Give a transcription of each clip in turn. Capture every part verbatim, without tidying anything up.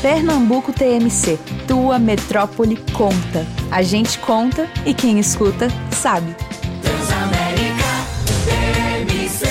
Pernambuco T M C, tua metrópole conta. A gente conta e quem escuta sabe. Transamérica T M C.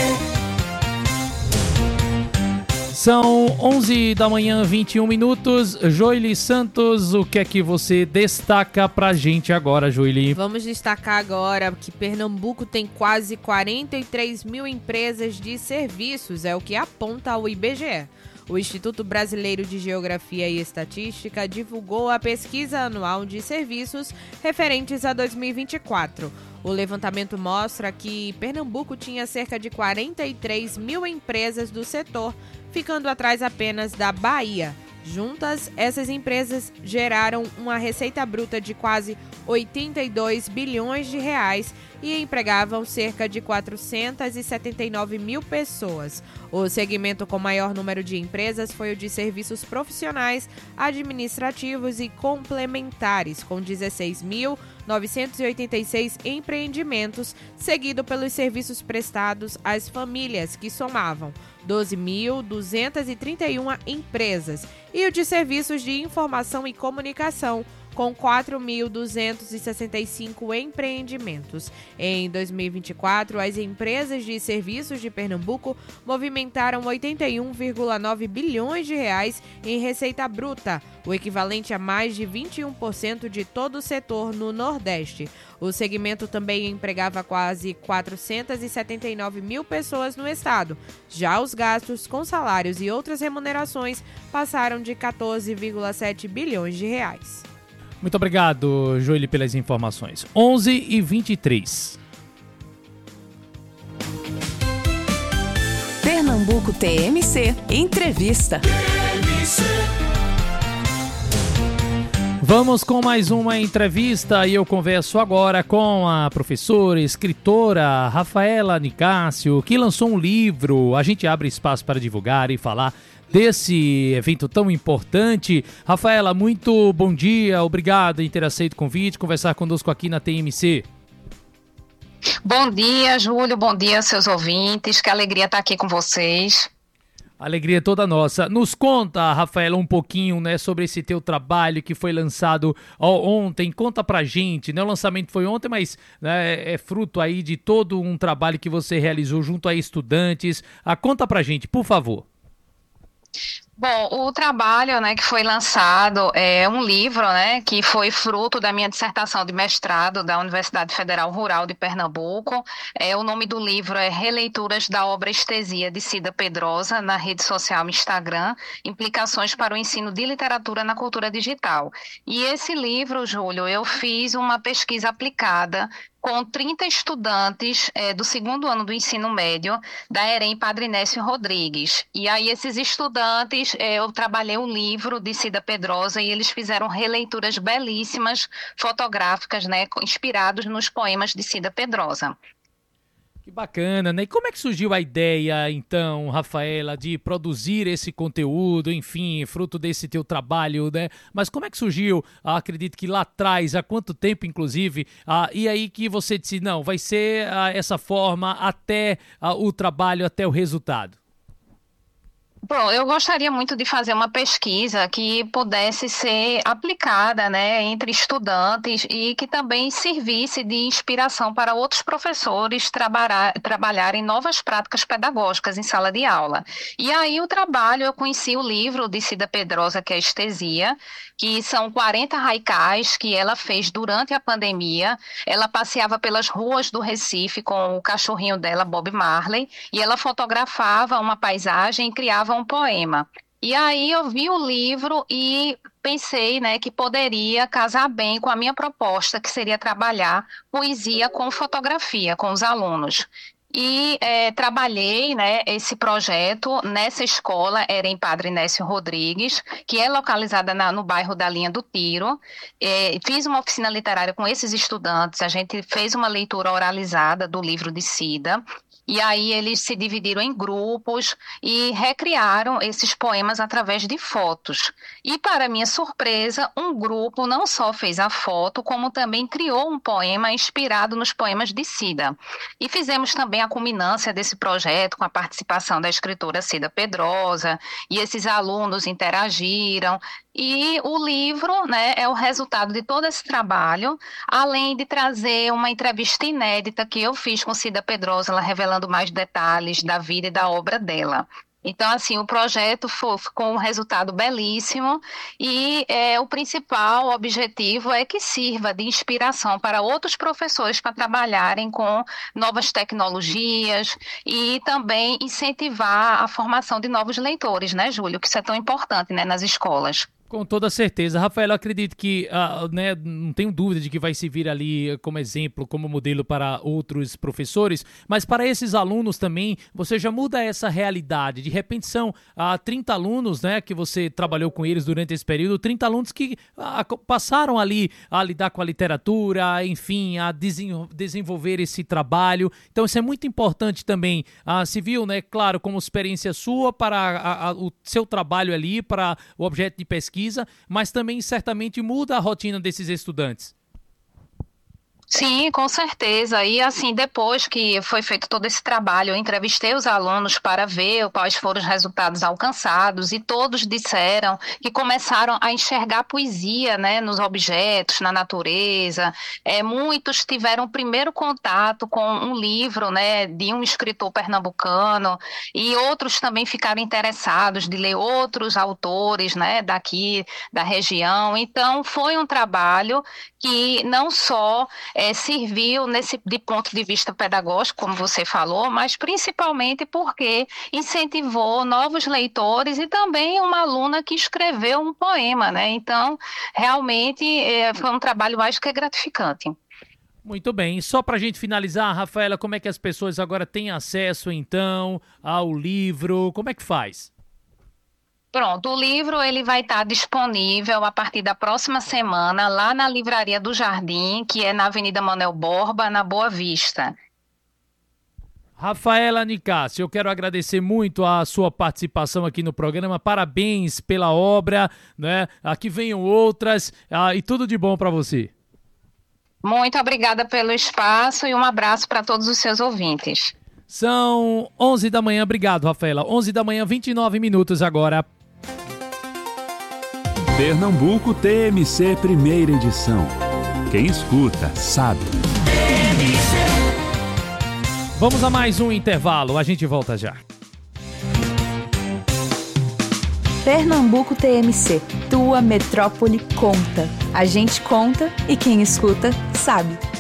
São onze da manhã, vinte e um minutos. Joely Santos, o que é que você destaca pra gente agora, Joely? Vamos destacar agora que Pernambuco tem quase quarenta e três mil empresas de serviços, é o que aponta o I B G E. O Instituto Brasileiro de Geografia e Estatística divulgou a pesquisa anual de serviços referentes a dois mil e vinte e quatro. O levantamento mostra que Pernambuco tinha cerca de quarenta e três mil empresas do setor, ficando atrás apenas da Bahia. Juntas, essas empresas geraram uma receita bruta de quase oitenta e dois bilhões de reais e empregavam cerca de quatrocentas e setenta e nove mil pessoas. O segmento com maior número de empresas foi o de serviços profissionais, administrativos e complementares, com dezesseis mil novecentos e oitenta e seis empreendimentos, seguido pelos serviços prestados às famílias, que somavam doze mil duzentas e trinta e uma empresas, e o de serviços de informação e comunicação, com quatro mil duzentos e sessenta e cinco empreendimentos. Em dois mil e vinte e quatro, as empresas de serviços de Pernambuco movimentaram oitenta e um vírgula nove bilhões de reais em receita bruta, o equivalente a mais de vinte e um por cento de todo o setor no Nordeste. O segmento também empregava quase quatrocentas e setenta e nove mil pessoas no estado. Já os gastos com salários e outras remunerações passaram de quatorze vírgula sete bilhões de reais. Muito obrigado, Joely, pelas informações. onze e vinte e três. Pernambuco T M C Entrevista. T M C. Vamos com mais uma entrevista e eu converso agora com a professora, escritora Rafaela Nicásio, que lançou um livro. A gente abre espaço para divulgar e falar desse evento tão importante. Rafaela, muito bom dia, obrigado em ter aceito o convite, conversar conosco aqui na T M C. Bom dia, Júlio, bom dia aos seus ouvintes, que alegria estar aqui com vocês. Alegria toda nossa. Nos conta, Rafaela, um pouquinho, né, sobre esse teu trabalho que foi lançado ó, ontem. Conta pra gente, né? O lançamento foi ontem, mas né, é fruto aí de todo um trabalho que você realizou junto a estudantes. Ah, conta pra gente, por favor. Bom, o trabalho, né, que foi lançado é um livro, né, que foi fruto da minha dissertação de mestrado da Universidade Federal Rural de Pernambuco. É, o nome do livro é Releituras da Obra Estesia de Cida Pedrosa, na rede social Instagram, Implicações para o Ensino de Literatura na Cultura Digital. E esse livro, Júlio, eu fiz uma pesquisa aplicada com trinta estudantes é, do segundo ano do ensino médio da EREM Padre Nécio Rodrigues. E aí esses estudantes, é, eu trabalhei um livro de Cida Pedrosa e eles fizeram releituras belíssimas, fotográficas, né, inspirados nos poemas de Cida Pedrosa. Que bacana, né? E como é que surgiu a ideia, então, Rafaela, de produzir esse conteúdo, enfim, fruto desse teu trabalho, né? Mas como é que surgiu, ah, acredito que lá atrás, há quanto tempo, inclusive, ah, e aí que você disse, não, vai ser ah, essa forma até ah, o trabalho, até o resultado? Bom, eu gostaria muito de fazer uma pesquisa que pudesse ser aplicada, né, entre estudantes e que também servisse de inspiração para outros professores trabalhar, trabalharem novas práticas pedagógicas em sala de aula. E aí o trabalho, eu conheci o livro de Cida Pedrosa, que é Estesia, que são quarenta haikais que ela fez durante a pandemia. Ela passeava pelas ruas do Recife com o cachorrinho dela, Bob Marley, e ela fotografava uma paisagem e criava um poema. E aí eu vi o livro e pensei, né, que poderia casar bem com a minha proposta, que seria trabalhar poesia com fotografia, com os alunos. E é, trabalhei, né, esse projeto nessa escola, era em Padre Nécio Rodrigues, que é localizada na, no bairro da Linha do Tiro. É, fiz uma oficina literária com esses estudantes, a gente fez uma leitura oralizada do livro de Cida. E aí eles se dividiram em grupos e recriaram esses poemas através de fotos. E, para minha surpresa, um grupo não só fez a foto, como também criou um poema inspirado nos poemas de Cida. E fizemos também a culminância desse projeto com a participação da escritora Cida Pedrosa, e esses alunos interagiram. E o livro, né, é o resultado de todo esse trabalho, além de trazer uma entrevista inédita que eu fiz com Cida Pedrosa, ela revelando mais detalhes da vida e da obra dela. Então, assim, o projeto foi, ficou um resultado belíssimo e é, o principal objetivo é que sirva de inspiração para outros professores para trabalharem com novas tecnologias e também incentivar a formação de novos leitores, né, Júlio? Que isso é tão importante, né, nas escolas. Com toda certeza. Rafael, eu acredito que, uh, né, não tenho dúvida de que vai servir ali como exemplo, como modelo para outros professores, mas para esses alunos também, você já muda essa realidade. De repente são uh, trinta alunos, né, que você trabalhou com eles durante esse período, trinta alunos que uh, passaram ali a lidar com a literatura, enfim, a desen- desenvolver esse trabalho. Então isso é muito importante também. Uh, se viu, né, claro, como experiência sua para a, a, o seu trabalho ali, para o objeto de pesquisa, mas também certamente muda a rotina desses estudantes. Sim, com certeza. E assim, depois que foi feito todo esse trabalho, eu entrevistei os alunos para ver quais foram os resultados alcançados e todos disseram que começaram a enxergar poesia, né, nos objetos, na natureza. É, muitos tiveram o primeiro contato com um livro, né, de um escritor pernambucano e outros também ficaram interessados de ler outros autores, né, daqui da região. Então, foi um trabalho que não só é, serviu nesse, de ponto de vista pedagógico, como você falou, mas principalmente porque incentivou novos leitores e também uma aluna que escreveu um poema, né? Então, realmente é, foi um trabalho mais que gratificante. Muito bem, só para a gente finalizar, Rafaela, como é que as pessoas agora têm acesso, então, ao livro? Como é que faz? Pronto, o livro ele vai estar disponível a partir da próxima semana lá na Livraria do Jardim, que é na Avenida Manuel Borba, na Boa Vista. Rafaela Nicásio, eu quero agradecer muito a sua participação aqui no programa, parabéns pela obra, né? Aqui venham outras ah, e tudo de bom para você. Muito obrigada pelo espaço e um abraço para todos os seus ouvintes. São onze da manhã, obrigado, Rafaela. onze da manhã, vinte e nove minutos agora. Pernambuco T M C primeira edição. Quem escuta, sabe. Vamos a mais um intervalo, a gente volta já. Pernambuco T M C, tua metrópole conta. A gente conta e quem escuta, sabe.